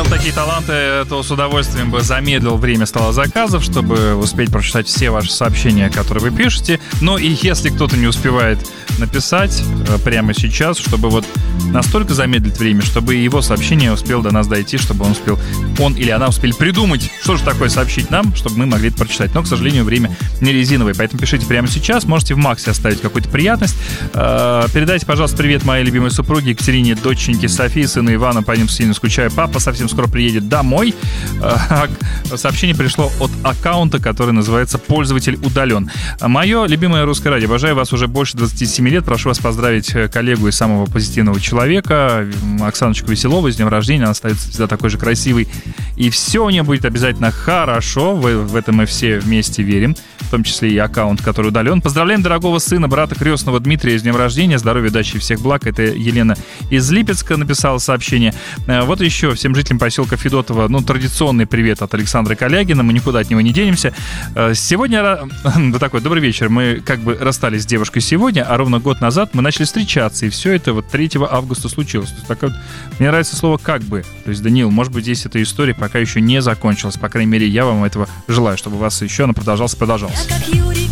вот такие таланты, то с удовольствием бы замедлил время стола заказов, чтобы успеть прочитать все ваши сообщения, которые вы пишете. Ну и если кто-то не успевает написать прямо сейчас, чтобы вот настолько замедлить время, чтобы его сообщение успел до нас дойти, чтобы он или она успели придумать, что же такое сообщить нам, чтобы мы могли это прочитать. Но, к сожалению, время не резиновое, поэтому пишите прямо сейчас. Можете в Максе оставить какую-то приятность. Передайте, пожалуйста, привет моей любимой супруге Екатерине, доченьке Софии, сыну Ивана, по ним сильно скучаю. Папа совсем скоро приедет домой. Сообщение пришло от аккаунта, который называется «Пользователь удален». Мое любимое русское радио. Обожаю вас уже больше 27 лет. Прошу вас поздравить коллегу и самого позитивного человека, Оксаночку Веселову, с днем рождения. Она остается всегда такой же красивой. И все у нее будет обязательно хорошо. В это мы все вместе верим. В том числе и аккаунт, который удален. Поздравляем дорогого сына, брата крестного Дмитрия с днем рождения. Здоровья, удачи и всех благ. Это Елена из Липецка написала сообщение. Вот еще всем жителям поселка Федотова, традиционный привет от Александра Калягина. Мы никуда от него не денемся. Сегодня, такой добрый вечер. Мы как бы расстались с девушкой сегодня, а ровно год назад мы начали встречаться. И все это 3 августа случилось. Мне нравится слово «как бы». То есть, Даниил, может быть, здесь эта история пока еще не закончилась. По крайней мере, я вам этого желаю, чтобы у вас еще она продолжалась.